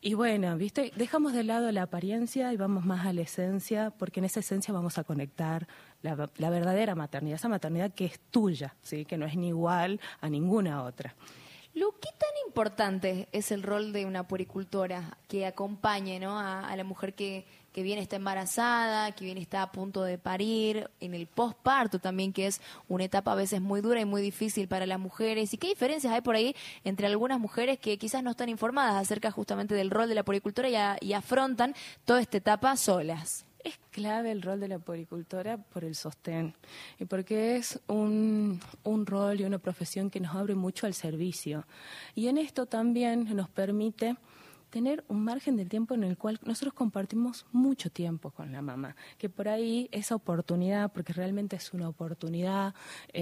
Y bueno, ¿viste? Dejamos de lado la apariencia y vamos más a la esencia, porque en esa esencia vamos a conectar la verdadera maternidad, esa maternidad que es tuya, ¿sí? Que no es ni igual a ninguna otra. Lu, ¿qué tan importante es el rol de una puericultora que acompañe, ¿no?, a la mujer que bien está embarazada, que bien está a punto de parir, en el posparto también, que es una etapa a veces muy dura y muy difícil para las mujeres? ¿Y qué diferencias hay por ahí entre algunas mujeres que quizás no están informadas acerca justamente del rol de la puericultora y afrontan toda esta etapa solas? Es clave el rol de la puericultora por el sostén y porque es un rol y una profesión que nos abre mucho al servicio. Y en esto también nos permite tener un margen de tiempo en el cual nosotros compartimos mucho tiempo con la mamá, que por ahí esa oportunidad, porque realmente es una oportunidad,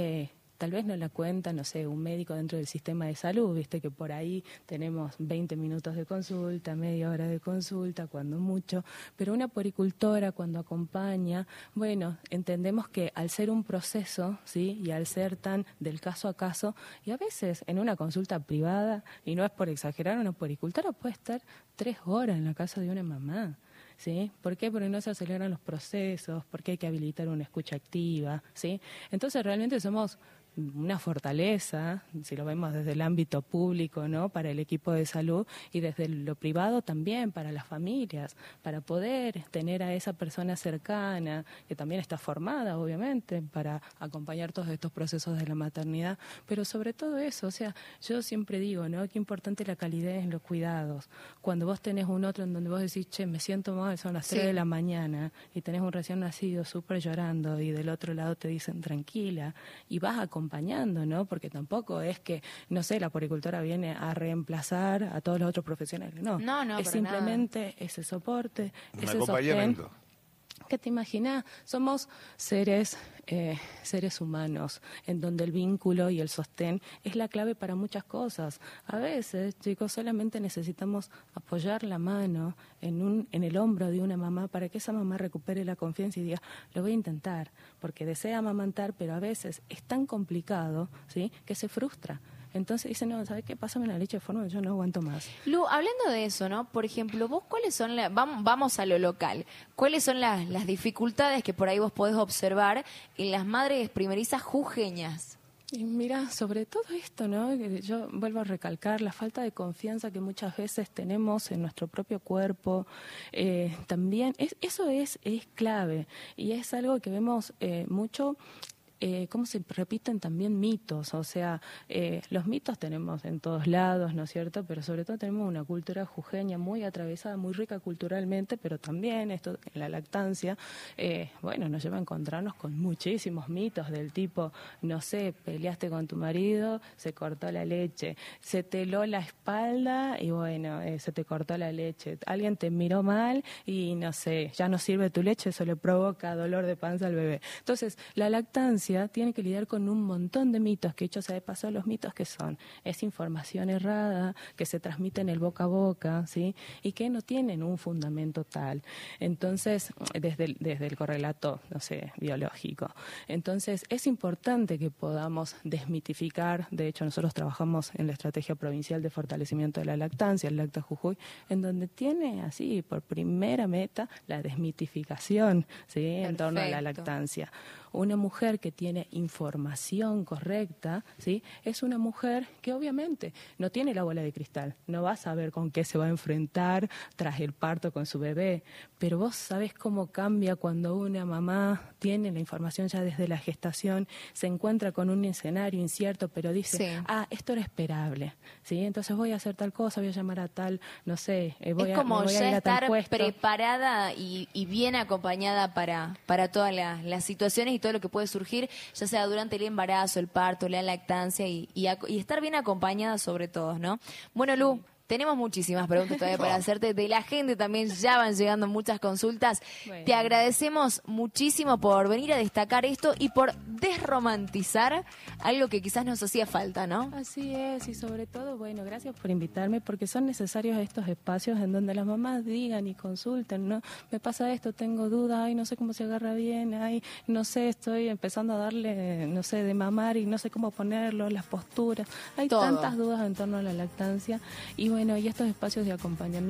tal vez no la cuenta, no sé, un médico dentro del sistema de salud, viste que por ahí tenemos 20 minutos de consulta, media hora de consulta, cuando mucho, pero una puericultora cuando acompaña, bueno, entendemos que al ser un proceso, ¿sí? Y al ser tan del caso a caso, y a veces en una consulta privada, y no es por exagerar, una puericultora puede estar 3 horas en la casa de una mamá. ¿Sí? ¿Por qué? Porque no se aceleran los procesos, porque hay que habilitar una escucha activa, ¿sí? Entonces realmente somos una fortaleza, si lo vemos desde el ámbito público, ¿no?, para el equipo de salud, y desde lo privado también para las familias, para poder tener a esa persona cercana, que también está formada, obviamente, para acompañar todos estos procesos de la maternidad, pero sobre todo eso, o sea, yo siempre digo, ¿no?, qué importante la calidez en los cuidados. Cuando vos tenés un otro en donde vos decís, che, me siento mal, son las 3 de la mañana, y tenés un recién nacido súper llorando, y del otro lado te dicen, tranquila, y vas acompañando, ¿no? Porque tampoco es que, no sé, la puericultora viene a reemplazar a todos los otros profesionales, no. No, es simplemente ese soporte, Un ese acompañamiento. sostén. ¿Qué te imaginas? Somos seres humanos, en donde el vínculo y el sostén es la clave para muchas cosas. A veces, chicos, solamente necesitamos apoyar la mano en el hombro de una mamá para que esa mamá recupere la confianza y diga, lo voy a intentar, porque desea amamantar, pero a veces es tan complicado, ¿sí?, que se frustra. Entonces dice, no, ¿sabes qué? Pásame la leche de forma, yo no aguanto más. Lu, hablando de eso, ¿no? Por ejemplo, vos, ¿cuáles son vamos a lo local? ¿Cuáles son las dificultades que por ahí vos podés observar en las madres primerizas jujeñas? Y mira, sobre todo esto, ¿no?, que yo vuelvo a recalcar, la falta de confianza que muchas veces tenemos en nuestro propio cuerpo, también, eso es clave, y es algo que vemos mucho. Cómo se repiten también mitos, o sea, los mitos tenemos en todos lados, ¿no es cierto?, pero sobre todo tenemos una cultura jujeña muy atravesada, muy rica culturalmente, pero también esto en la lactancia, bueno, nos lleva a encontrarnos con muchísimos mitos del tipo, no sé, peleaste con tu marido, se cortó la leche, se te heló la espalda y bueno, se te cortó la leche, alguien te miró mal y no sé, ya no sirve tu leche, eso le provoca dolor de panza al bebé. Entonces, la lactancia tiene que lidiar con un montón de mitos, que dicho sea de paso, los mitos que son, es información errada, que se transmite en el boca a boca, ¿sí?, y que no tienen un fundamento tal. Entonces, desde el correlato, no sé, biológico. Entonces, es importante que podamos desmitificar, de hecho nosotros trabajamos en la Estrategia Provincial de Fortalecimiento de la Lactancia, el Lacta Jujuy, en donde tiene así, por primera meta, la desmitificación, ¿sí?, en torno a la lactancia. Una mujer que tiene información correcta, ¿sí?, es una mujer que obviamente no tiene la bola de cristal, no va a saber con qué se va a enfrentar tras el parto con su bebé, pero vos sabés cómo cambia cuando una mamá tiene la información ya desde la gestación, se encuentra con un escenario incierto, pero dice, esto era esperable, ¿sí?, entonces voy a hacer tal cosa, voy a llamar a tal, no sé, voy a ir a tal puesto. Preparada y bien acompañada para todas las situaciones y todo lo que puede surgir, ya sea durante el embarazo, el parto, la lactancia y estar bien acompañada sobre todo, ¿no? Bueno, Lu, tenemos muchísimas preguntas todavía para hacerte. De la gente también ya van llegando muchas consultas. Bueno. Te agradecemos muchísimo por venir a destacar esto y por desromantizar algo que quizás nos hacía falta, ¿no? Así es, y sobre todo, bueno, gracias por invitarme, porque son necesarios estos espacios en donde las mamás digan y consulten, ¿no? Me pasa esto, tengo dudas, ay, no sé cómo se agarra bien, ay, no sé, estoy empezando a darle, no sé, de mamar y no sé cómo ponerlo, las posturas. Hay tantas dudas en torno a la lactancia y bueno, y estos espacios de acompañamiento.